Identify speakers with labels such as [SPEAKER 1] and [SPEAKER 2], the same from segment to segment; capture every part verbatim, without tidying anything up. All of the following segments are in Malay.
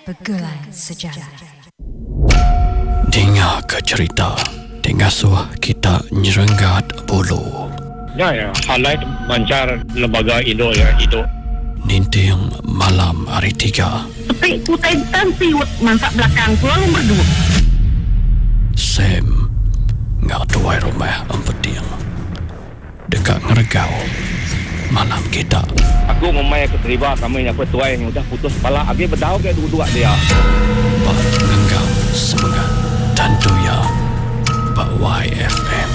[SPEAKER 1] Pergulai Sejarah.
[SPEAKER 2] Dengar ke cerita, dengar suah kita nyerenggat bulu.
[SPEAKER 3] Ya, ya, highlight mancar lembaga Indo ya, Indo.
[SPEAKER 2] Ninting malam hari tiga.
[SPEAKER 4] Tapi kutai tansi mansak belakang selalu berdua.
[SPEAKER 2] Sam ngak tuai rumah empeting. Dekat ngergau malam kita.
[SPEAKER 3] Aku memang keterima kami yang petuai yang sudah putus kepala. Agi berdau ke dua-dua dia.
[SPEAKER 2] Pak ngenggau semangat tentu ya Pak Y F M.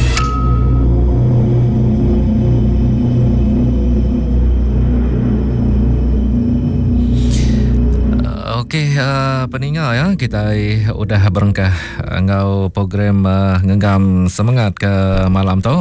[SPEAKER 5] Okey, uh, pendengar ya, kita udah berengkah ngau program uh, ngenggam semangat ke malam tu.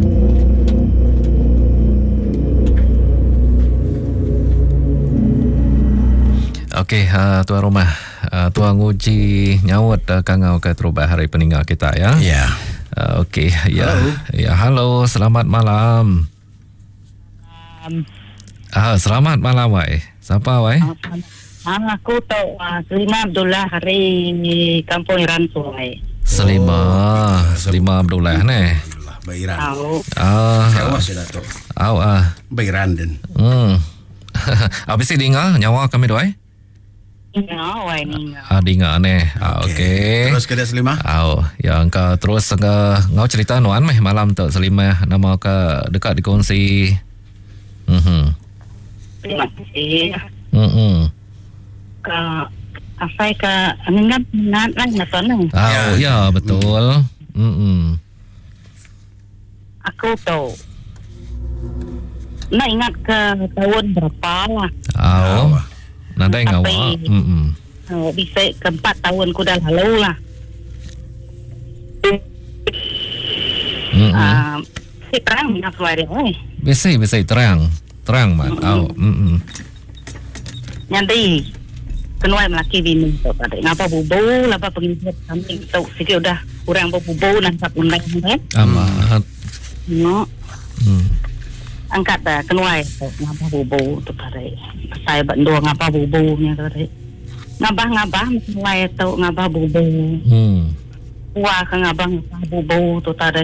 [SPEAKER 5] Okey, uh, tuan rumah, uh, tuan nguji nyawat uh, kangau ke terubah hari pendengar kita ya.
[SPEAKER 6] Ya. Yeah.
[SPEAKER 5] Uh, Okey, ya. Ya, halo, selamat malam.
[SPEAKER 4] Um,
[SPEAKER 5] Ah, selamat malam wai. Siapa wai?
[SPEAKER 4] Ah, aku tahu uh, Selima Abdullah hari Kampung Iran Suai.
[SPEAKER 5] Selima, Selima Abdullah ni.
[SPEAKER 6] Alhamdulillah, Bairan.
[SPEAKER 4] Tahu.
[SPEAKER 5] Ah,
[SPEAKER 6] Kawas ya Datuk.
[SPEAKER 5] aw ah.
[SPEAKER 6] Bairan din.
[SPEAKER 5] Hmm. Habis ni dengar nyawa kami doai?
[SPEAKER 4] Ya, wai ni.
[SPEAKER 5] Ah, dengar ni. Ah, okey.
[SPEAKER 6] Terus ke dah Selima?
[SPEAKER 5] Aw, yang ka terus nga ngau cerita nuan meh malam tu Selima nama ka dekat dikongsi. Mhm.
[SPEAKER 4] Terima kasih.
[SPEAKER 5] Mhm.
[SPEAKER 4] Ka asai ka ngat ngat lah natan lah.
[SPEAKER 5] Aw, ya betul. Mhm.
[SPEAKER 4] Aku tahu. Nak ingat ke tahun berapa lah.
[SPEAKER 5] Aw. Nadai ngau.
[SPEAKER 4] Tapi-
[SPEAKER 5] Mhm.
[SPEAKER 4] Oh, bisa keempat tahun ku dah lalu lah.
[SPEAKER 5] Mhm.
[SPEAKER 4] Ah, si terang minyak suara oi.
[SPEAKER 5] Bisa bisa terang. Terang mat. Aw. Mhm.
[SPEAKER 4] Nyandi kenuai melaki bini tu tadi. Ngapa bubu, lapa pengikut kami tu sikit udah kurang bubu nasab undang kan?
[SPEAKER 5] Amat.
[SPEAKER 4] No,
[SPEAKER 5] Hmm.
[SPEAKER 4] angkat dah kenuai tu ngapa bubu tu tadi. Saya berdua ngapa bubunya tadi. Ngabah ngabah mulai tu ngapa bubu.
[SPEAKER 5] Hmm.
[SPEAKER 4] Wah ke ngabah ngapa bubu tu tadi.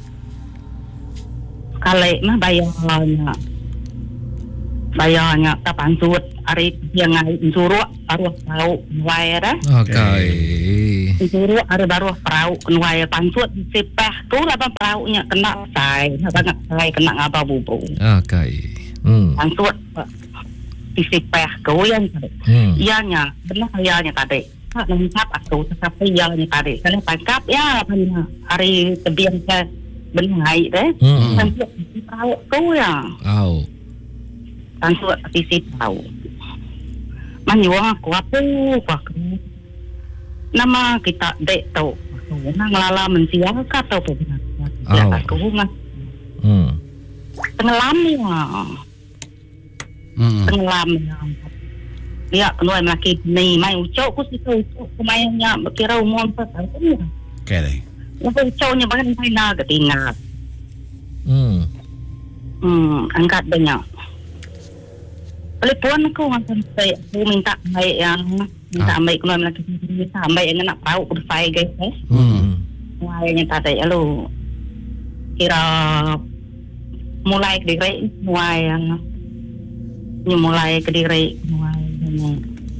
[SPEAKER 4] Kali mah bayarnya. Bayarnya tapan suut hari yang ngai suruh baru tahu mulai dah.
[SPEAKER 5] Okey.
[SPEAKER 4] Suruh hari baru perahu kenuai pansut sipah tu lah perahunya kena sai, banyak sai kena ngapa bubu.
[SPEAKER 5] Okey. Hmm.
[SPEAKER 4] Pansut disipah kau yang tadi.
[SPEAKER 5] Hmm.
[SPEAKER 4] Ianya benar ianya tadi. Tak lengkap aku tetapi ianya tadi. Karena tangkap ya punya hari tebiang ke benai deh.
[SPEAKER 5] Hmm.
[SPEAKER 4] Pansut di perahu tu ya.
[SPEAKER 5] Aw.
[SPEAKER 4] Pansut di perahu. Manyuang aku apa aku. Nama kita dek tu. Nang lala mensial ka tau po benar. Ya
[SPEAKER 5] Oh.
[SPEAKER 4] aku ngah
[SPEAKER 5] Hmm.
[SPEAKER 4] tenggelam ya.
[SPEAKER 6] Hmm.
[SPEAKER 4] Tenggelam ya. Ya keluar laki ni mai ucok ku situ ucok kumayanya kira umur apa tahu ya.
[SPEAKER 6] Okay deh.
[SPEAKER 4] Ya ucoknya bahkan mai na ketinggal.
[SPEAKER 5] Hmm.
[SPEAKER 4] Hmm, angkat banyak. Telepon aku ngapain saya aku minta baik yang minta
[SPEAKER 5] Ah.
[SPEAKER 4] baik keluar laki minta baik yang nak tahu berfai guys eh.
[SPEAKER 5] Hmm.
[SPEAKER 4] Mulainya tadi lu kira mulai ke diri mulai yang ni mulai ke diri mulai ini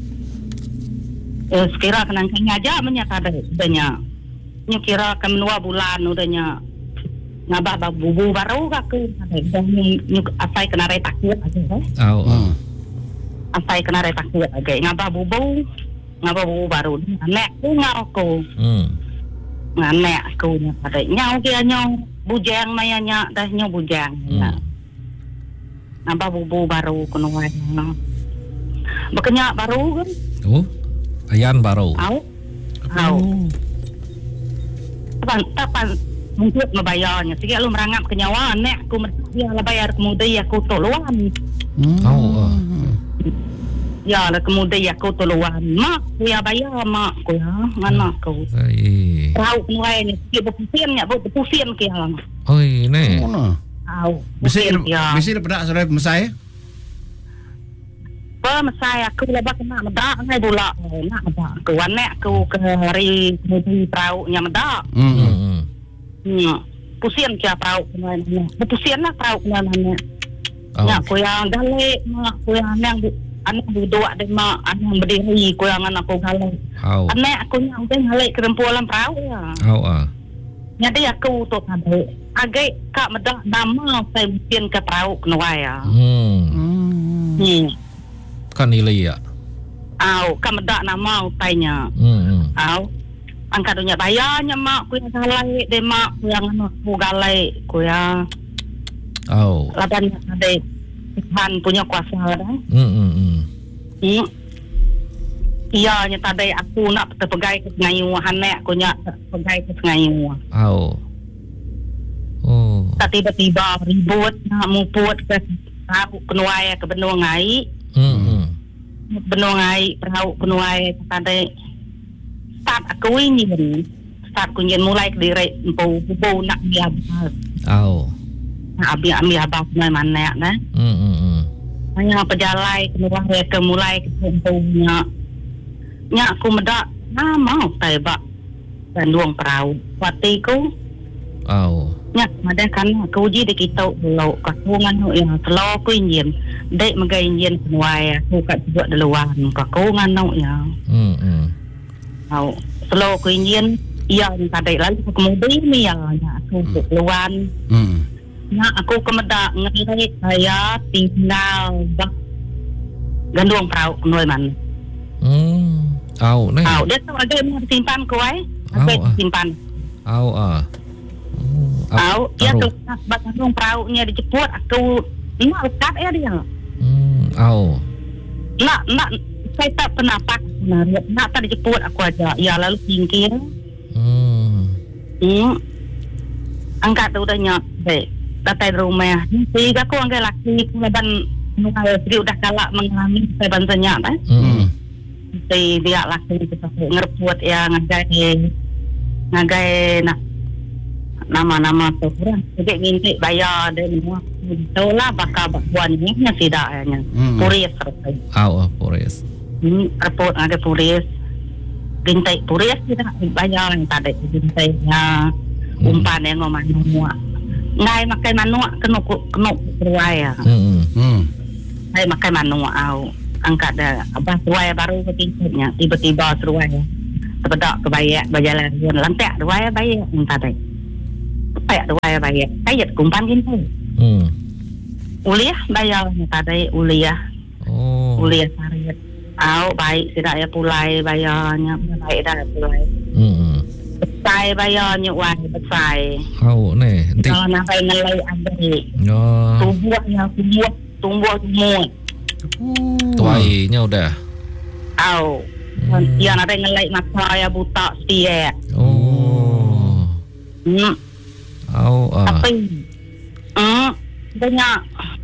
[SPEAKER 4] eh sekira kenang aja menyata tadi banyak ni kira kan dua bulan udahnya ngabah bubu baru gak ke dan ni asai kena re takut aja eh
[SPEAKER 5] Aw.
[SPEAKER 6] Hmm.
[SPEAKER 4] asai kena re takut aja ngabah bubu ngabah bubu baru anak tu ngako
[SPEAKER 5] Hmm.
[SPEAKER 4] nganek aku nya pada nyau kia nyau bujang mayanya dah nyau bujang
[SPEAKER 5] Hmm.
[SPEAKER 4] nambah bubu baru kenuai no bekenya baru kan
[SPEAKER 5] Oh. Ayan baru.
[SPEAKER 4] au au tapan tapan mungkin membayarnya sikit lu merangap ke nyawa nek aku mesti lah bayar kemudian aku toluan
[SPEAKER 5] Oh.
[SPEAKER 4] ya lah kemudian aku toluan mak aku ya bayar mak aku ya mana aku
[SPEAKER 5] Ai.
[SPEAKER 4] tahu kenuai ni sikit berpusing ya berpusing kia lah
[SPEAKER 5] Oi, ni.
[SPEAKER 6] Oh, no.
[SPEAKER 4] au
[SPEAKER 6] Bisa
[SPEAKER 4] pusing, ya
[SPEAKER 6] bisa daripada saudara mesai.
[SPEAKER 4] Apa masai aku lebih kena medak ngai pula. Nak medak aku anak aku ke hari di perahu nya medak.
[SPEAKER 6] Hmm.
[SPEAKER 5] Hmm.
[SPEAKER 4] Hmm. Pusian kia perahu kena mana. Pusian lah perahu kena mana.
[SPEAKER 5] Oh.
[SPEAKER 4] Ya aku yang galak mak aku yang anak anak duduk de mak anak berdiri aku yang anak aku galak.
[SPEAKER 5] Au.
[SPEAKER 4] Anak aku yang udah galak kerempuan perahu ya.
[SPEAKER 5] Au ah.
[SPEAKER 4] Jadi aku tu ada agak kak medak nama saya pusian ke perahu kena ya.
[SPEAKER 5] Hmm.
[SPEAKER 4] Hmm.
[SPEAKER 5] Kan nilai ya.
[SPEAKER 4] Au, kan medak nama utainya.
[SPEAKER 5] Hmm.
[SPEAKER 4] Au. Angkat dunia bayarnya mak ku yang galai de mak ku yang anak ku galai ku yang
[SPEAKER 5] Au.
[SPEAKER 4] laban ada Tuhan punya kuasa dah.
[SPEAKER 5] Hmm. Hmm.
[SPEAKER 4] Hmm. Iya nya tadi aku nak terpegai ke sengayu hanek aku nak terpegai ke sengayu.
[SPEAKER 5] Au. Oh.
[SPEAKER 4] Tak tiba-tiba ribut nak muput ke aku kenuai ke benua ngai.
[SPEAKER 5] Hmm.
[SPEAKER 4] Benua ngai perahu kenuai tadi start aku ingin start ku ingin mulai dari empu empu nak biar
[SPEAKER 5] Au.
[SPEAKER 4] nak biar biar abang mana nah.
[SPEAKER 5] Hmm. Hmm.
[SPEAKER 4] Hanya pejalai kenuai ke mulai ke empunya. Nya aku medak nah mau tebak bandung perahu. Watiku
[SPEAKER 5] Au.
[SPEAKER 4] nya ada kan aku uji de kita lo kakungan no ya selo ku ingin dek magai ingin kenuai aku kat juga deluan kakungan no ya.
[SPEAKER 5] Hmm. Hmm.
[SPEAKER 4] Au selo ku ingin iya tadi lalu kemudian ni ya aku deluan.
[SPEAKER 6] Hmm.
[SPEAKER 4] Nah, aku kemedak ngelit saya tinggal bak gandung perahu kenoi man.
[SPEAKER 5] Hmm. Au nih.
[SPEAKER 4] Au, dia tu ada yang simpan kuai.
[SPEAKER 5] Au,
[SPEAKER 4] Aku
[SPEAKER 5] ah.
[SPEAKER 4] simpan.
[SPEAKER 5] Au ah.
[SPEAKER 4] Au, dia tu bak gandung perahunya dijemput aku nak lekat ya dia.
[SPEAKER 5] Hmm. Au.
[SPEAKER 4] Nak nak saya tak pernah pak nak nak tak dijemput aku aja. Ya lalu singkir.
[SPEAKER 5] Hmm.
[SPEAKER 4] Hmm. Angkat tu dah nyak dek. Datai rumah. Jadi aku angkat laki leban nunggu dia udah galak mengalami leban senyak dah.
[SPEAKER 5] Hmm.
[SPEAKER 4] Jadi dia laki kita ngereput ya ngagai ngagai nak nama-nama tu kurang. Jadi minta bayar dia semua. Tahu lah bakal buannya tidak hanya.
[SPEAKER 6] Hmm.
[SPEAKER 4] Puris serta.
[SPEAKER 5] Au ah, Boris.
[SPEAKER 4] Hmm, reput ada puris. Gintai puris tidak bayar yang tadi gintainya umpan yang ngomong semua. Ngai makai manua kena kena ruai ya.
[SPEAKER 5] Hmm.
[SPEAKER 6] Hmm.
[SPEAKER 4] Ngai makai manua au. Angkat dah abah ruai baru ketingkatnya tiba-tiba ruai ya. Terbedak ke bayak berjalan lantak ruai bayak minta tadi. Bayak ruai bayak. Kayat kumpan gintai.
[SPEAKER 5] Hmm.
[SPEAKER 4] Uliah bayar minta tadi uliah.
[SPEAKER 5] Oh.
[SPEAKER 4] Uliah sarit. Au baik tidak ya pulai bayarnya baik dah pulai.
[SPEAKER 5] Hmm.
[SPEAKER 4] Besai bayarnya wah besai.
[SPEAKER 5] Au nih. Nanti.
[SPEAKER 4] Kalau nak kaya ngelai adik.
[SPEAKER 5] Oh.
[SPEAKER 4] Tumbuhnya tumbuh tumbuh semua.
[SPEAKER 5] Tuainya udah.
[SPEAKER 4] Au.
[SPEAKER 5] Hmm.
[SPEAKER 4] Yang ada ngelai mata ya buta setia.
[SPEAKER 5] Oh.
[SPEAKER 4] Hmm.
[SPEAKER 5] Au ah.
[SPEAKER 4] Tapi hmm banyak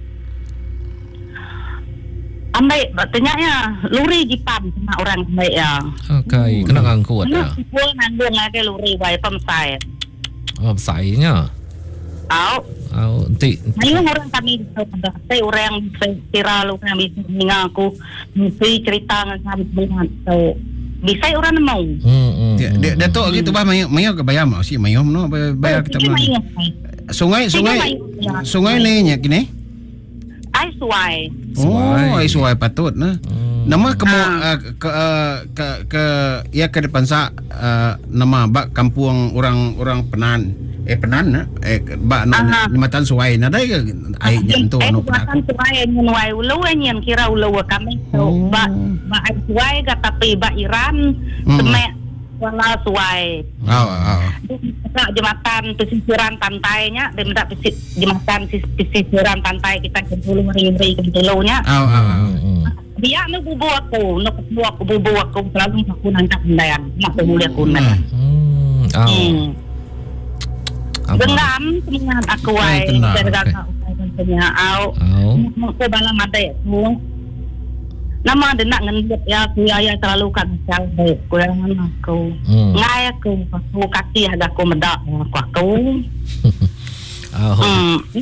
[SPEAKER 4] ambil bertanya luri jipan sama orang ambil ya.
[SPEAKER 5] Okay, kena ngangkut
[SPEAKER 4] Nah,
[SPEAKER 5] ya.
[SPEAKER 4] pun nanggung lagi luri baik pemsai.
[SPEAKER 5] Oh, sainya.
[SPEAKER 4] Au.
[SPEAKER 5] Au, nanti.
[SPEAKER 4] Ayo orang kami pada saya orang kira lu kan bisa mengaku mesti cerita dengan kami dengan so bisa orang mau.
[SPEAKER 5] Hmm, hmm.
[SPEAKER 6] Dia dia Datuk gitu bah mayo mayo ke bayar mak si mayo no bayar kita mana. Sungai sungai sungai ni nya kini.
[SPEAKER 4] Ai suai.
[SPEAKER 6] Oh, ai suai patut nah.
[SPEAKER 5] Hmm.
[SPEAKER 6] Nama kemu
[SPEAKER 4] Ah.
[SPEAKER 6] uh, ke uh, ke ke ya ke depan sa uh, nama bak kampung orang orang Penan. Eh Penan na eh bak no
[SPEAKER 4] Aha.
[SPEAKER 6] Jembatan Suai na dai ai nyanto
[SPEAKER 4] Eh
[SPEAKER 6] no
[SPEAKER 4] buatan
[SPEAKER 6] penak.
[SPEAKER 4] suai nyuai ulo yang kira ulo kami so
[SPEAKER 6] Oh.
[SPEAKER 4] ba ba ai suai ka tapi ba Iran
[SPEAKER 6] Hmm.
[SPEAKER 4] semek wala suai.
[SPEAKER 6] Aw aw.
[SPEAKER 4] Kita jembatan pesisiran pantainya dan mendak jembatan pesisiran pantai kita ke Pulau Ring-ring ke Pulaunya.
[SPEAKER 6] Aw aw.
[SPEAKER 5] Hmm, hmm.
[SPEAKER 4] Dia nu bubu aku, nu bubu aku bubu aku selalu aku nangkap ndayan, nak boleh aku nak.
[SPEAKER 5] Hmm. Au.
[SPEAKER 4] Hmm.
[SPEAKER 5] Apa?
[SPEAKER 4] Genggam dengan aku
[SPEAKER 6] Ay,
[SPEAKER 4] ai
[SPEAKER 6] tenang,
[SPEAKER 4] jaga
[SPEAKER 5] okey.
[SPEAKER 4] kau punya au.
[SPEAKER 5] Au.
[SPEAKER 4] Aku balang ada tu. Nama ada nak ngendut ya aku ya selalu kan saya aku yang aku.
[SPEAKER 5] Hmm.
[SPEAKER 4] Ngai aku aku kasih ada aku medak aku aku.
[SPEAKER 5] Au.
[SPEAKER 4] Hmm. Nak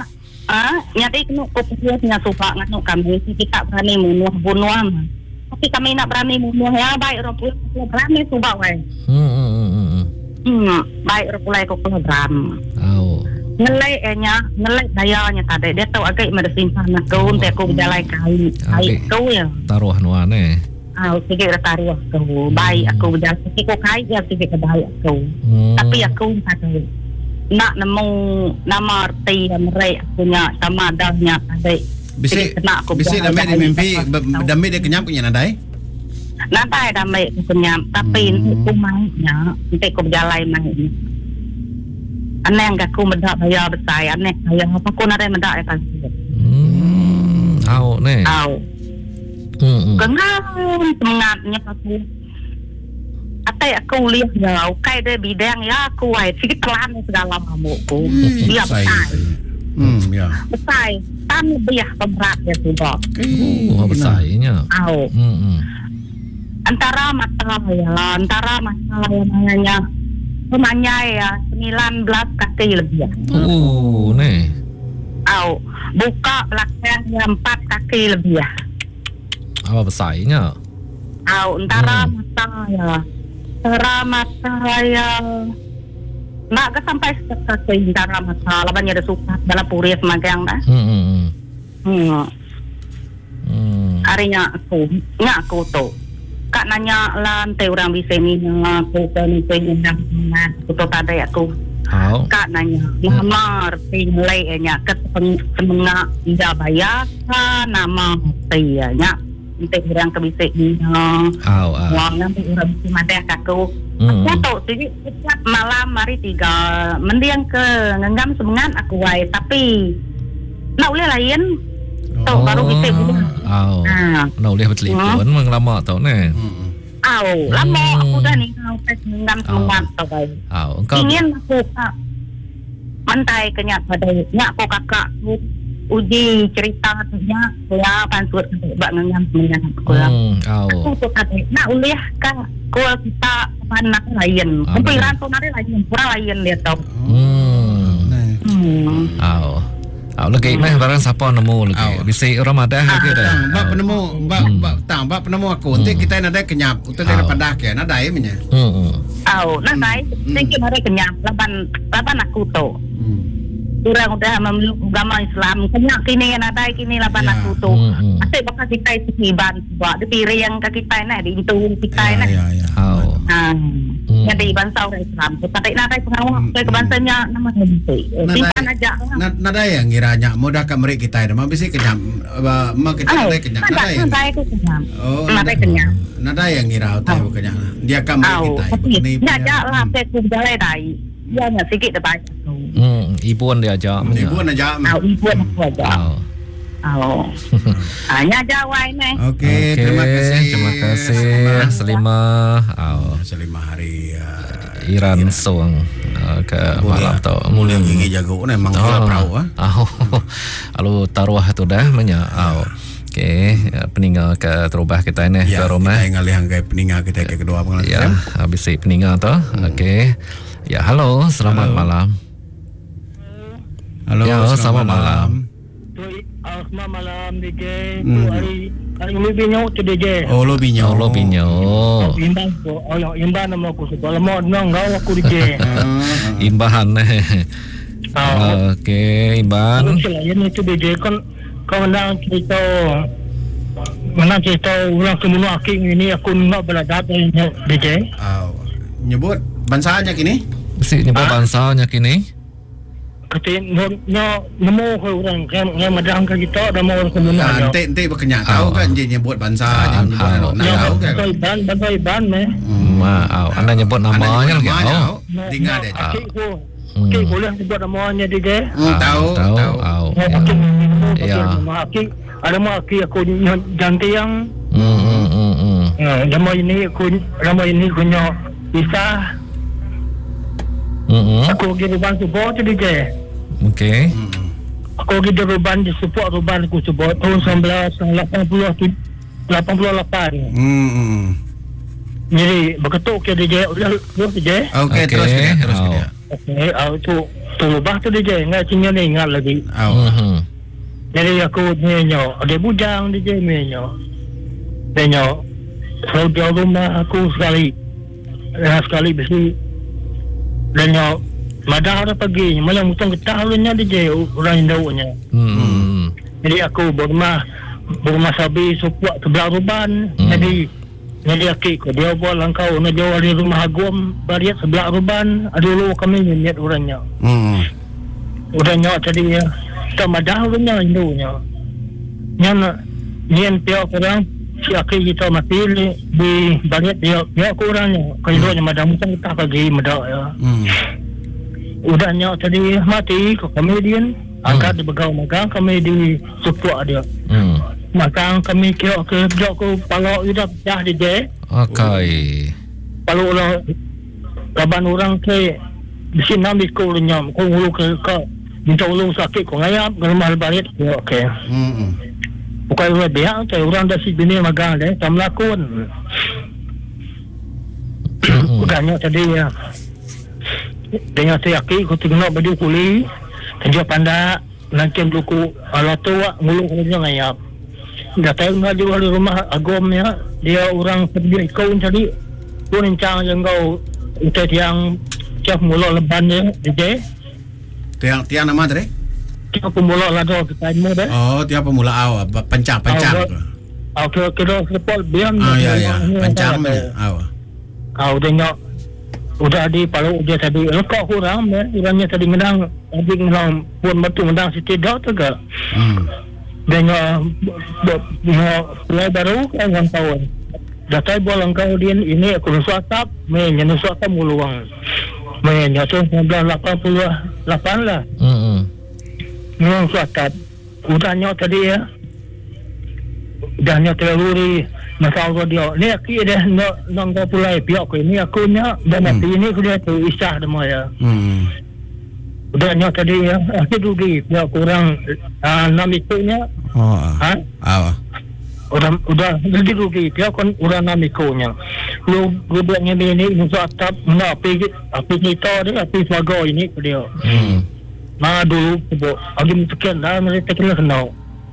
[SPEAKER 4] Ah, nyati kena kopinya punya suka nganu kami kita berani bunuh bunuh. Tapi kami nak berani bunuh ya baik orang pula berani suka wei.
[SPEAKER 5] Hmm hmm hmm. hmm.
[SPEAKER 4] Hmm, baik orang pula kau program.
[SPEAKER 5] Oh.
[SPEAKER 4] Ngelai enya, ngelai dayanya tadi dia tahu agak meresimpan aku untuk aku berjalan kali. Baik kau ya.
[SPEAKER 5] Taruh nuane.
[SPEAKER 4] Ah, sikit taruh aku. Baik aku berjalan sikit kau kait ya sikit baik aku.
[SPEAKER 5] Hmm.
[SPEAKER 4] Tapi aku tak tahu. Nak nemu nama arti mereka punya sama adanya tadi.
[SPEAKER 6] Bisik bisik damai dia mimpi damai dia kenyap punya nadai.
[SPEAKER 4] Nadai damai aku kenyap tapi untuk mainnya untuk aku berjalan mainnya. Aneh enggak aku mendak bayar besar aneh bayar apa aku nadai mendak ya pasti.
[SPEAKER 5] Hmm. Au ne.
[SPEAKER 4] Au.
[SPEAKER 5] Hmm.
[SPEAKER 4] Kenal semangatnya aku. Atai aku lihat ya, kai dia bidang ya aku ai sikit telan segala mamukku. Dia besar.
[SPEAKER 6] Hmm, ya.
[SPEAKER 4] Besar. Tan biah pemberat dia sudah.
[SPEAKER 5] Oh, besarnya.
[SPEAKER 4] Au.
[SPEAKER 5] Hmm. hmm.
[SPEAKER 4] Antara masalah ya, antara masalah yang namanya pemanya ya sembilan belas kaki lebih.
[SPEAKER 5] Oh, ne.
[SPEAKER 4] Au. Buka belakang yang empat kaki lebih.
[SPEAKER 5] Apa besarnya?
[SPEAKER 4] Au, antara hmm. masalah ya. Antara masalah yang nak ke sampai sekat antara masalah banyak ada suka dalam puri semagang dah.
[SPEAKER 5] Hmm. Hmm.
[SPEAKER 4] Hmm.
[SPEAKER 5] Hmm.
[SPEAKER 4] Harinya aku, nyak aku tu. Kak nanya lantai orang bisa ni aku kan pengen nak aku tu tadi aku.
[SPEAKER 5] Au.
[SPEAKER 4] Kak nanya nama arti nilai nya ke semengak dia bayar nama arti nya. Untuk orang kebisik ni.
[SPEAKER 5] Au, au.
[SPEAKER 4] Wang nanti orang bisi mati aku.
[SPEAKER 5] Hmm.
[SPEAKER 4] Aku tahu sini setiap malam hari tiga mendiang ke ngenggam semengan aku wai tapi nak boleh lain. Tahu baru bisik pun.
[SPEAKER 5] Au.
[SPEAKER 4] Ah.
[SPEAKER 5] Nak boleh bertelefon mengelama tau ne.
[SPEAKER 4] Au, lama aku dah ni kau pas ngenggam semengan tau wai.
[SPEAKER 5] Au, engkau
[SPEAKER 4] Ingin aku tak mantai kenyak pada nyak aku kakak aku uji cerita nya saya pansut bak ngenggam semengan aku.
[SPEAKER 5] Hmm, au.
[SPEAKER 4] Aku tu tadi nak ulih kan kau kita anak lain. Kumpulan tu nari lain, pura lain dia tahu.
[SPEAKER 5] Hmm.
[SPEAKER 4] Hmm.
[SPEAKER 5] Au. Au lagi meh barang siapa nemu lagi. Bisa Ramadan lagi dah.
[SPEAKER 6] Mbak penemu, mbak mbak tang mbak penemu aku. Untuk kita nadai kenyap, untuk kita padah ke nadai punya.
[SPEAKER 5] Hmm.
[SPEAKER 4] Au, nadai tinggi nari kenyap laban laban aku tu. Orang udah memeluk agama Islam kenyak kini nadai kini laban aku tu. Asyik bakal kita iban buat di piring yang kita ni di itu kita ni.
[SPEAKER 6] Ya ya.
[SPEAKER 5] Au.
[SPEAKER 4] Ah. Jadi bangsa orang Islam. Tapi nadai pengawal ke bangsanya nama Nabi. Simpan aja.
[SPEAKER 6] Nadai yang ngiranya mudah ke mereka kita dah. Mabisi kenyap, mak kita nadai kenyap.
[SPEAKER 4] Nadai yang nadai tu kenyap.
[SPEAKER 6] Oh,
[SPEAKER 4] nadai kenyap.
[SPEAKER 6] Nadai yang ngira tahu kenyap. Dia kan mereka kita.
[SPEAKER 4] Tapi aja lah saya kumjalai dai. Dia nya sikit dah baik.
[SPEAKER 5] Hmm, ibuan dia ajak.
[SPEAKER 6] Ibuan ajak.
[SPEAKER 4] Au, ibuan aku ajak.
[SPEAKER 5] Au.
[SPEAKER 4] Au. Hanya jawai ni.
[SPEAKER 6] Okey, terima kasih.
[SPEAKER 5] Terima kasih. Selimah. Au.
[SPEAKER 6] Selimah hari
[SPEAKER 5] Iran Song ke malam tau.
[SPEAKER 6] Mulia gigi jago ni memang kira perahu ah.
[SPEAKER 5] Au. Lalu taruh tu dah banyak. Au. Okey, peninggal ke terubah kita ni ke rumah.
[SPEAKER 6] Ya, kita ngalih anggai peninggal kita ke kedua pengalas.
[SPEAKER 5] Ya, habis peninggal tu. Okey. Ya, halo, selamat malam.
[SPEAKER 6] Halo,
[SPEAKER 5] ya, selamat, selamat malam.
[SPEAKER 1] Selamat malam D J. Hmm. Hari hari ini binyo tu D J.
[SPEAKER 6] Oh, lo binyo.
[SPEAKER 5] Oh, lo binyo.
[SPEAKER 1] Imbang tu. Oh, ya, imbang nama aku sebab lama nang kau aku D J.
[SPEAKER 5] Imbahan eh.
[SPEAKER 1] Oh.
[SPEAKER 5] Okey, Imban.
[SPEAKER 1] Selain itu D J kan kau menang cerita menang cerita orang kemudian akhir ini aku nak belajar D J.
[SPEAKER 6] Oh. Nyebut bansanya kini?
[SPEAKER 5] Mesti nyebut bansanya kini?
[SPEAKER 1] Ketika nyo nemu orang yang madang ke kita ada mau kemudian.
[SPEAKER 6] Nanti nanti berkenyak tahu kan dia nyebut bangsa dia nyebut nak tahu kan.
[SPEAKER 1] Ban ban ban meh.
[SPEAKER 5] Mau anda nyebut namanya lagi tahu.
[SPEAKER 6] Tinggal dia.
[SPEAKER 1] Okey boleh sebut namanya dia.
[SPEAKER 6] Tahu tahu.
[SPEAKER 1] Ya. Ada mau aki aku janti yang.
[SPEAKER 5] Hmm hmm hmm.
[SPEAKER 1] Ya, nama ini aku nama ini punya bisa.
[SPEAKER 5] Hmm.
[SPEAKER 1] Aku pergi ruban support tu dia.
[SPEAKER 5] Okey.
[SPEAKER 1] Aku pergi ruban di support ruban aku support tahun seribu sembilan ratus lapan puluh lapan.
[SPEAKER 6] Hmm.
[SPEAKER 1] Jadi begitu ke dia udah terus dia.
[SPEAKER 6] Okey terus dia terus dia.
[SPEAKER 1] Okey, au tu tu Betul bah tu D J, enggak cinya ni ingat lagi.
[SPEAKER 6] Oh.
[SPEAKER 5] Mhm.
[SPEAKER 1] Jadi aku menyo, ada bujang D J menyo. Menyo. Kalau dia rumah aku sekali. Ya sekali besi. Dan yo madah ada pagi, malam mutong getah lunya D J orang Indaunya.
[SPEAKER 5] Hmm.
[SPEAKER 1] Jadi aku berumah berumah sabi supuak sebelah ruban.
[SPEAKER 5] Hmm.
[SPEAKER 1] Jadi jadi aku dia buat langkau na jauh dari rumah agum bariat sebelah ruban. Ada dulu kami niat orangnya.
[SPEAKER 6] Hmm.
[SPEAKER 1] Orangnya tadi ya. Tak madah lunya Indaunya. Yang nian pihak orang si aki kita mati di bariat dia dia kurangnya. Kalau dia madah mutong kita pagi madah ya.
[SPEAKER 6] Hmm.
[SPEAKER 1] Udahnya tadi mati ke komedian angkat di begau magang kami di support dia
[SPEAKER 5] Hmm.
[SPEAKER 1] magang kami kira ke joko kalau udah dah di je
[SPEAKER 5] Okey.
[SPEAKER 1] kalau orang kaban orang ke di sini ambil sekolahnya kau ulu ke ke minta ulu sakit kau ngayap ke rumah balik ya okey
[SPEAKER 6] Hmm.
[SPEAKER 1] bukan orang dia tu orang dah si bini magang deh tak melakon udahnya tadi ya dengan saya yakin aku tengok baju kuli dia pandai nanti buku ala tua ngulung ngulung ngayap dah tahu nggak di rumah agomnya dia orang pergi kau jadi pun encang yang kau untuk yang siap mulak lebannya DJ
[SPEAKER 6] Tiang tiang nama tadi?
[SPEAKER 1] siap mulak lado kita ini deh
[SPEAKER 6] Oh, tiang pemula awak pencang pencang.
[SPEAKER 1] aku kira sepol biam
[SPEAKER 6] Ah ya ya, pencang mana? Awak.
[SPEAKER 1] kau tengok udah di palu dia tadi lekok kurang ya orangnya tadi menang tadi menang pun betul menang si tidak tu ke
[SPEAKER 6] Hmm.
[SPEAKER 1] dan mulai baru kan yang tahun datai bolang kau dia ini aku nusuatap main yang nusuatap muluang main ya tu seribu sembilan ratus lapan puluh lapan lah
[SPEAKER 5] Hmm.
[SPEAKER 1] memang suatap udahnya tadi ya udahnya terluri masalah dia ni aku dah nak nak pulai pihak aku ini aku nya dan nanti ini aku dia tu isah demo ya
[SPEAKER 6] Hmm.
[SPEAKER 1] udahnya tadi ya aku dugi pihak kurang uh, enam itunya
[SPEAKER 6] Oh.
[SPEAKER 1] ha
[SPEAKER 6] Awak.
[SPEAKER 1] udah udah jadi rugi pihak kan orang enam itunya lu gubernnya ini untuk atap nak pergi api kita dia api swago ini dia
[SPEAKER 5] Hmm.
[SPEAKER 1] ma dulu sebut agi sekian dah mereka kena kenal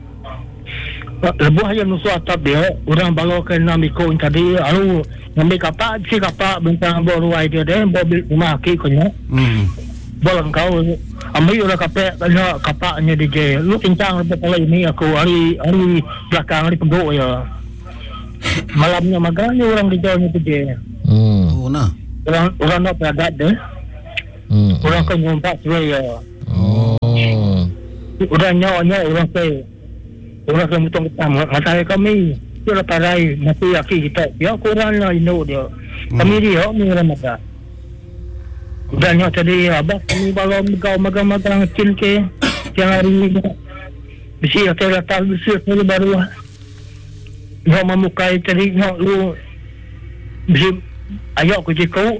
[SPEAKER 1] lebuh yang nusu atap dia orang bawa ke Namiko tadi lalu ngambil kapak si kapak bentang bawa dia dia bawa rumah aki konya
[SPEAKER 6] Hmm.
[SPEAKER 1] bolang kau ambil orang kapak kena kapaknya D J lu kencang lebih kali ini aku hari hari belakang hari penduk ya malamnya maganya orang di jauhnya D J
[SPEAKER 5] Hmm.
[SPEAKER 6] Oh nah.
[SPEAKER 1] orang orang nak beradat deh
[SPEAKER 5] Hmm.
[SPEAKER 1] orang kan nyumpak cerai ya
[SPEAKER 5] Oh.
[SPEAKER 1] udah nyawa orang ke orang yang betul pertama matahari kami dia lah parai mati aki kita dia kurang lah induk dia kami dia ni ramadan udah nyawa tadi abah kami bawa megau magang-magang kecil ke siang hari ni besi hotel atas besi hotel baru nyawa memukai tadi nyawa lu besi ayok ku jikau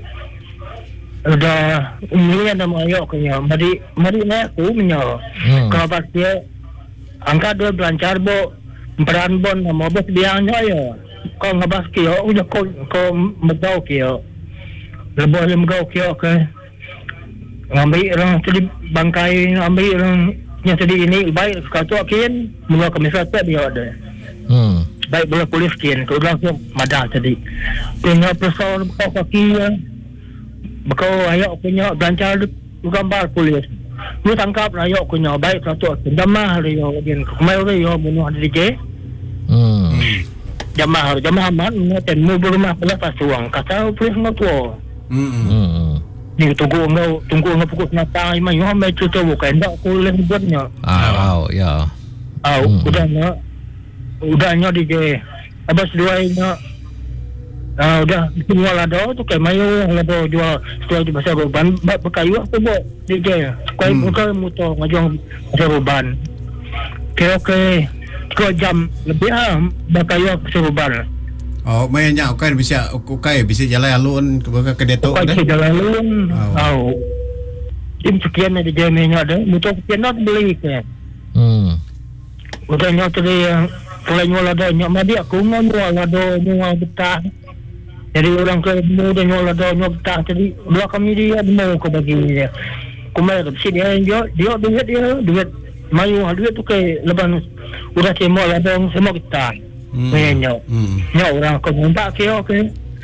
[SPEAKER 1] udah umurnya nama ayok ku nyawa mari mari naik aku menyawa
[SPEAKER 5] Hmm.
[SPEAKER 1] kalau pas dia angkat dia belancar bo peran bon nama bos biangnya ya kau ngabas kio udah kau kau megau kio lebih lebih megau kio ke ngambil orang tadi bangkai ngambil orang yang tadi ini baik sekatu kian mula kami satu dia ada
[SPEAKER 5] Hmm.
[SPEAKER 1] baik bola polis kian tu langsung madah tadi punya pesawat kau kaki ya bekau ayo punya belancar gambar polis lu tangkap rakyat punya baik satu jamah dia dia kemarin dia bunuh D J
[SPEAKER 5] Hmm.
[SPEAKER 1] jamah jamah aman dan mu berumah pula pas uang kata polis nak tua
[SPEAKER 6] Hmm.
[SPEAKER 5] Hmm.
[SPEAKER 1] ni tunggu engkau tunggu engkau pukul senatang lima yo mai cerita bukan tak boleh buatnya
[SPEAKER 5] Ah, oh, ya.
[SPEAKER 1] ah udahnya udahnya D J abas dua nya ah udah semua lado tu kayak mayo lado jual setelah di pasar Roban berkayu aku buat D J kau bukan motor ngajuang pasar Roban kira ke dua jam lebih ah berkayu pasar Roban
[SPEAKER 6] Oh, mainnya okay bisa okay bisa jalan alun ke ke detok
[SPEAKER 1] kau
[SPEAKER 6] deh.
[SPEAKER 1] bisa jalan lun
[SPEAKER 6] Oh.
[SPEAKER 1] tahu tim sekian D J nya ada motor sekian nak beli ke
[SPEAKER 5] Hmm.
[SPEAKER 1] udahnya tadi yang mulai nyual lado nyak madi aku ngomong lado nyual betah jadi orang ke mu dan nyual lado nyual betah jadi belakang ni dia mau ke bagi dia kumai tu sini dia dia duit dia duit mayu duit tu ke leban udah cemol ada semua kita menyo nyo orang ko minta ke okey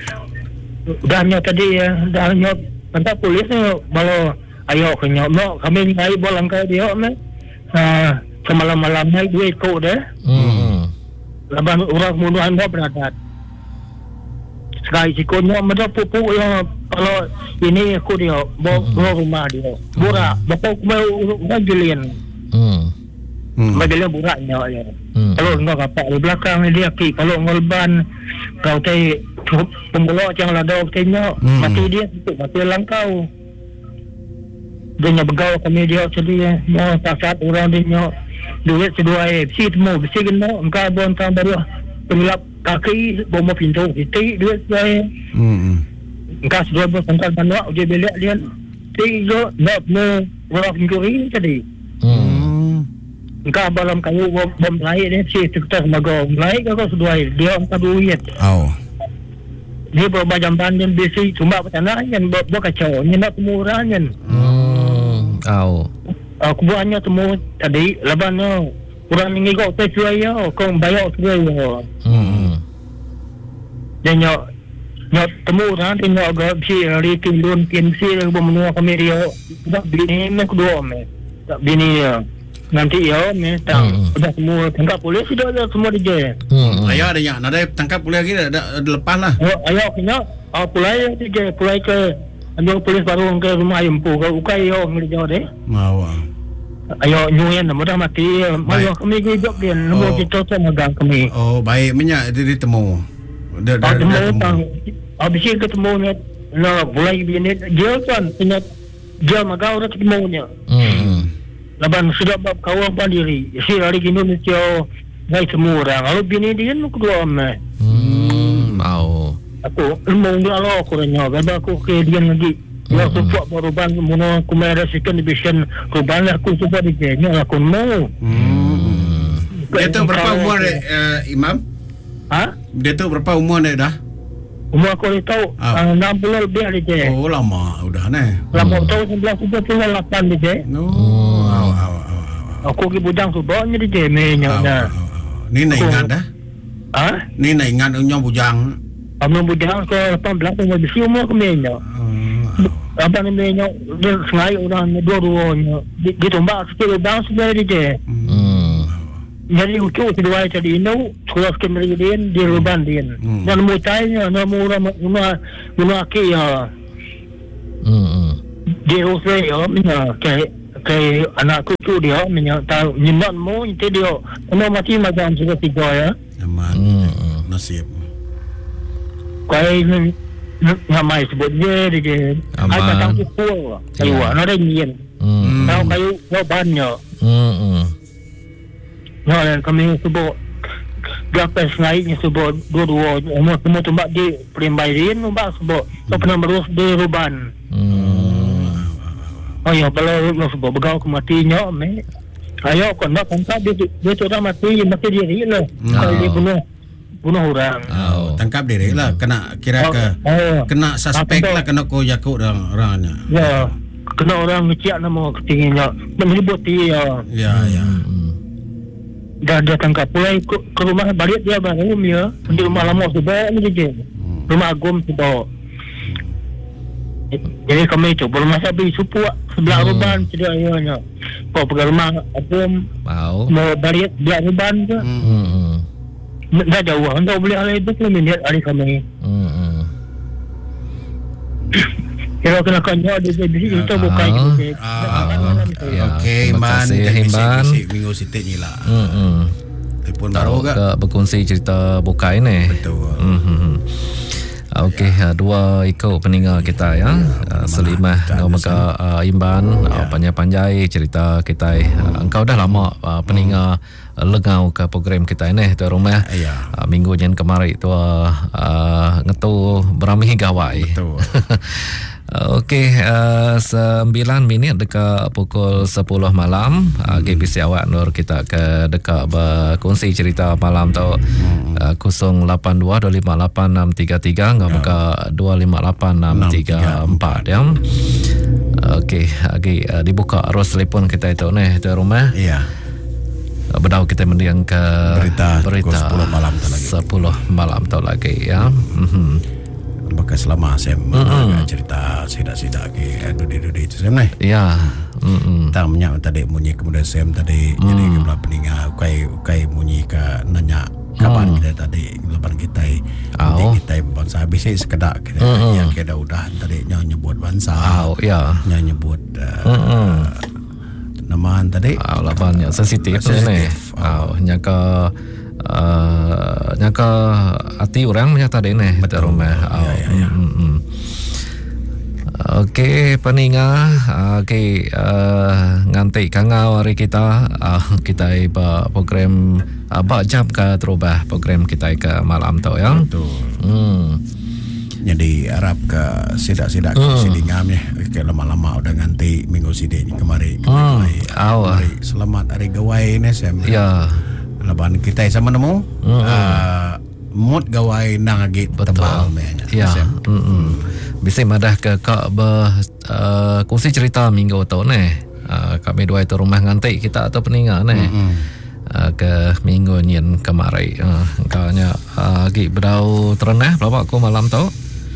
[SPEAKER 1] dah nyo tadi ya dah nyo minta polis baru ayo ke nyo no kami ngai bolang ke dia me ah semalam-malam naik duit ko dah hmm leban orang munuhan dah beradat sekali sikonya ada pupuk yang kalau ini aku dia bawa rumah dia burak bapak mau ngajulin hmm Madala buraknya ya. Hmm. Kalau enggak apa di belakang dia ki kalau ngolban kau teh pembulo yang lado tenya hmm. mati dia itu mati langkau. Dia begal kami dia jadi mau saat orang dia duit sedua eh si temu bisi kena engkau bon tam baru pengelap kaki bawa pintu itu duit saya. Hmm. Engkau sedua bon sangkal banyak dia beli dia tiga nak mau orang pencuri tadi. Hmm. Engkau balam kayu bom lain ni si sekitar magong lain kau sudah dia angkat duit.
[SPEAKER 6] Oh.
[SPEAKER 1] Dia bawa jamban yang besi cuma petana yang bawa kacau ni nak murah kan.
[SPEAKER 5] Hmm. Oh.
[SPEAKER 1] Aku buatnya temu tadi leban no kurang ni kau tu cuai yo kau bayar cuai yo. Hmm. Dan yo yo temu orang tengok agak si hari kilun pensi bermenua kami dia dah bini ni kedua me. Tak bini ya. Nanti ya ni tang hmm. Sudah semua tangkap polis sudah ada semua dia.
[SPEAKER 6] Hmm. Ayah ada yang ada tangkap polis lagi ada, ada lepas lah.
[SPEAKER 1] Oh, ayah kena ah pulai dia pulai ke ada polis baru ke rumah ayampu ke ukai yo ngelihat deh.
[SPEAKER 6] Mau.
[SPEAKER 1] Ayah nyuyan mudah mati. Mayo kami hidup dia nombor kita tu magang kami.
[SPEAKER 6] Oh baik minyak dia ditemu. Dia dah
[SPEAKER 1] temu. Habis ketemu ni lah pulai bini dia kan punya dia magau dah ketemunya. Hmm. Laban sudah bab kawan pandiri. Si hari gini Indonesia baik semua orang. Kalau bini dia nak kedua amai.
[SPEAKER 5] Hmm, mau.
[SPEAKER 1] Aku mau ngalo aku renya. Kalau aku ke dia lagi. Dia aku buat perubahan mula aku merah second division. Perubahan aku cuba dia. Ni aku mau.
[SPEAKER 6] Hmm. Dia tu berapa umur uh, Imam?
[SPEAKER 1] Ha?
[SPEAKER 6] Dia tu berapa umur dia dah?
[SPEAKER 1] Umur aku ni tahu oh. enam puluh lebih dia.
[SPEAKER 6] Oh lama udah ni.
[SPEAKER 1] Lama tahun sebelas tujuh puluh lapan dia.
[SPEAKER 6] Oh.
[SPEAKER 1] Aku pergi budang tu bawa ni dia menya dah.
[SPEAKER 6] Ni nak ingat dah?
[SPEAKER 1] Ha?
[SPEAKER 6] Ni nak ingat unyong bujang.
[SPEAKER 1] Abang bujang ke lapan belas umur besi umur ke menya. Abang ni menya dia sengai orang dua-duanya. Dia tombak sikit bang sebenarnya dia. Hmm. Jadi ukur kedua tadi ini sekolah sekendari dia di Ruban dia. Dan mutainya nama orang rumah rumah ke ya. Hmm. Dia usai ya menya ke ke anak cucu dia menyatakan nyimak mu itu dia nama mati macam juga tiga ya
[SPEAKER 6] aman hmm. nasib
[SPEAKER 1] kau ni nama sebut dia dia ada datang pukul kayu ada nyian tahu kayu kau banyak hmm nah dan kami sebut berapa sengaja sebut dua-dua umur semua tempat di Primbairin tempat sebut kau pernah berus di Ruban. Oh ya, kalau lo sebab begal ke matinya, me. Ayo, kau nak tangkap dia, dia sudah mati, mati diri lah. Kalau dia bunuh, bunuh orang.
[SPEAKER 6] Oh, tangkap diri lah, kena kira ke, oh, kena suspek lah, kena kau jakut orang orangnya.
[SPEAKER 1] Ya, kena orang ngecik nama ketingginya, menyelibuti ya.
[SPEAKER 6] Ya, ya.
[SPEAKER 1] Dan dia tangkap pulai ke, ke rumah balik dia baru ya, di rumah lama sudah ni je, rumah agum sudah. Jadi kami tu belum masa beli supu sebelah hmm. Ruban tidak ayahnya. Kau pergi rumah Abum wow. Mau balik belah Ruban ke hmm. Dah jauh anda boleh hal itu pun minit hari kami hmm. Kalau kena kanya dia bisi kita bukan
[SPEAKER 6] okey man
[SPEAKER 5] Himban
[SPEAKER 6] minggu sitik ni lah
[SPEAKER 5] hmm.
[SPEAKER 6] Telefon baru ke
[SPEAKER 5] berkongsi cerita bukai ni betul hmm. Okey, ya. Dua ikut peninggal kita ya, ya Selimah Ngomaka uh, Imban ya. uh, Panjai-panjai cerita kita uh, engkau dah lama uh, peninggal hmm. uh, lengau ke program kita ini tuan rumah ya. uh, minggu jen kemarin tu uh, uh, ngetu berami gawai betul. Okey, uh, sembilan minit dekat pukul sepuluh malam uh, G P C awak Nur kita ke dekat berkongsi cerita malam tu uh, kosong lapan dua dua lima lapan enam tiga tiga ngah buka dua lima lapan enam tiga empat ya. Okey, lagi uh, dibuka arus telefon kita itu ni tu rumah.
[SPEAKER 6] Iya.
[SPEAKER 5] Uh, Bedau kita mendiang ke
[SPEAKER 6] Berita,
[SPEAKER 5] berita
[SPEAKER 6] pukul sepuluh malam tu lagi.
[SPEAKER 5] sepuluh malam tu lagi ya. Mhm.
[SPEAKER 6] Maka selama saya mm-hmm. cerita sida-sida ke dudi-dudi itu saya ni.
[SPEAKER 5] Ya. Mhm.
[SPEAKER 6] Tak menyak tadi munyi kemudian saya tadi mm. jadi kebelah peninga ukai ukai munyi ke nanya kapan mm. kita tadi lepas kita
[SPEAKER 5] oh.
[SPEAKER 6] kita bangsa habis sekedak kita
[SPEAKER 5] mm-hmm.
[SPEAKER 6] yang kita udah tadi nyebut bangsa.
[SPEAKER 5] Oh ya.
[SPEAKER 6] Nyebut uh,
[SPEAKER 5] mm-hmm.
[SPEAKER 6] namaan tadi.
[SPEAKER 5] Ah, lah banyak sensitif ni. Oh, nyaka uh, nyaka hati orang menyata deh ni di rumah. Oh, ya, ya, ya. Mm-hmm. Okey, peninga. Okey, uh, nganti kangau hari kita uh, kita iba program uh, bak jam ke terubah program kita ke malam tu ya.
[SPEAKER 6] Betul.
[SPEAKER 5] Hmm.
[SPEAKER 6] Jadi harap ke sidak-sidak hmm. sini ngamnya ke lama-lama udah nganti minggu sini kemari.
[SPEAKER 5] Hmm.
[SPEAKER 6] Kemari. Selamat hari gawai ni saya.
[SPEAKER 5] Ya.
[SPEAKER 6] Leban kita sama nemu. Hmm. Uh, mood gawai nang lagi tebal mehnya.
[SPEAKER 5] Ya. Hmm. Bisa madah ke kak ber uh, kongsi cerita minggu tu ni. Uh, kami dua itu rumah nganti kita atau peninga ni. Hmm. Uh, ke minggu nyen kemari. Uh, Kanya uh, lagi berdau terenah berapa aku malam tu.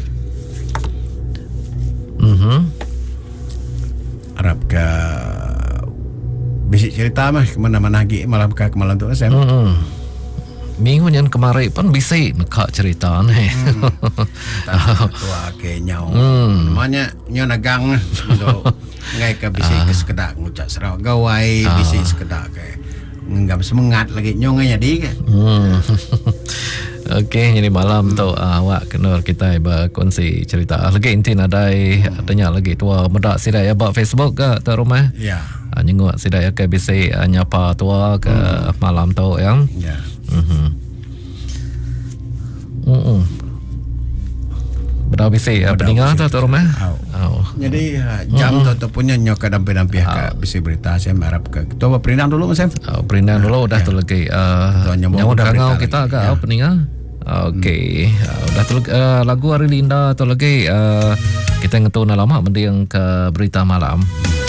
[SPEAKER 5] Mhm.
[SPEAKER 6] Harap ke bisik cerita mah kemana-mana lagi malam ke malam tu saya.
[SPEAKER 5] Mhm. Minggu yang kemarin pun bisa nak cerita ni.
[SPEAKER 6] Hmm. Tua ke nyau. Hmm. Namanya nyau nagang so ngai ke bisa ke sekedak ngucap serau gawai ah. bisa sekedak ke nggak semangat lagi nyau ngai jadi ke. Hmm.
[SPEAKER 5] Okey, jadi malam tu awak kenal kita iba kongsi cerita. Lagi inti nadai hmm. adanya lagi tua medak sidai abak Facebook ke tu rumah.
[SPEAKER 6] Ya.
[SPEAKER 5] Ah, nyengok sidai ke bisa nyapa tua ke hmm. malam tu yang.
[SPEAKER 6] Ya.
[SPEAKER 5] Mhm. Mhm. Berapa bisi ya pendengar tu tu rumah?
[SPEAKER 6] Oh. Jadi jam tu tu punya nyok kadang-kadang pihak bisi berita saya harap ke. Tu apa perindang dulu Mas Sam?
[SPEAKER 5] Oh, perindang dulu udah tu lagi. Nyawa kangau kita agak pendengar. Okey. Udah tu lagu Ari Linda tu lagi kita ngetu lama mendiang ke berita malam.